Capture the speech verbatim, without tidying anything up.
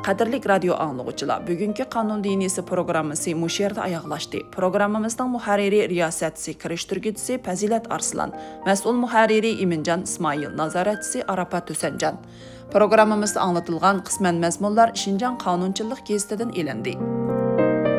Qadirlik radio anlıqçılar, bugünkü Qanun Diniysi programmasi muş yerda ayaqlaşdı. Programmamızdan muharriri riyasətçisi, kiriştirgücüsü Fazilat Arslan, məsul muharriri İmincan İsmail, nazaratçısı Arafat Tösencan. Programmamızda anlatılğan qismən məzmunlar Şinjan Qanunçılıq gazetidən elendi.